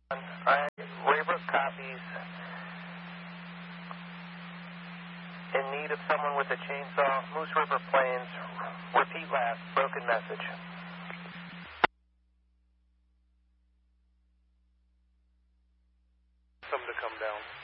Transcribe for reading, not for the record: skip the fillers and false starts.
Alright, Raybrook copies. In need of someone with a chainsaw, Moose River Plains. Repeat last, broken message. Something to come down.